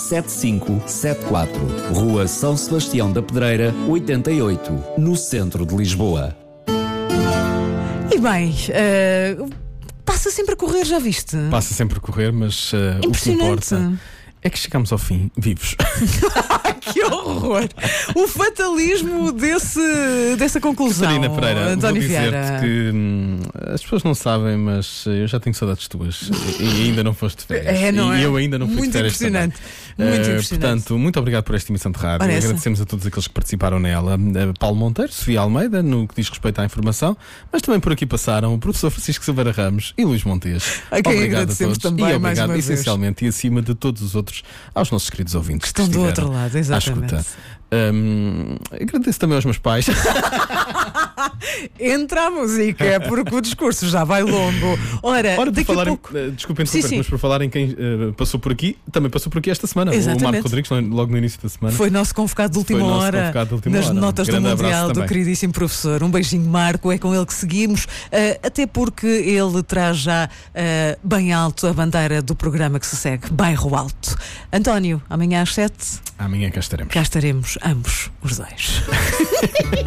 7574, Rua São Sebastião da Pedreira, 88, no centro de Lisboa. E bem, passa sempre a correr, já viste? Passa sempre a correr, mas o que importa é que chegamos ao fim vivos. Que horror! O fatalismo dessa conclusão. Catarina Pereira, António vou Vieira. dizer-te que as pessoas não sabem, mas eu já tenho saudades tuas e ainda não foste de férias. Não e é? eu ainda não fui Muito de férias impressionante. também. Muito impressionante. Portanto, muito obrigado por esta emissão de rádio. Ora, essa. Agradecemos a todos aqueles que participaram nela. Paulo Monteiro, Sofia Almeida, no que diz respeito à informação, mas também por aqui passaram o professor Francisco Silveira Ramos e Luís Montes. A quem Obrigado agradecemos a todos também, e mais obrigado uma vez. essencialmente e acima de todos os outros aos nossos queridos ouvintes Que estão do estiveram outro lado, à exatamente. escuta. Agradeço também aos meus pais. Entra a música, porque o discurso já vai longo. Ora, por daqui falar a pouco. desculpem Sim, interromper, sim. mas por falar em quem passou por aqui, também passou por aqui esta semana. Exatamente. O Marco Rodrigues, logo no início da semana. Foi nosso convocado de última Foi nosso hora convocado de última nas hora. notas do Grande abraço Mundial do também. queridíssimo professor. Um beijinho, Marco, é com ele que seguimos, até porque ele traz já bem alto a bandeira do programa que se segue, Bairro Alto. António, amanhã às 7, Amanhã cá estaremos. cá estaremos ambos, os dois.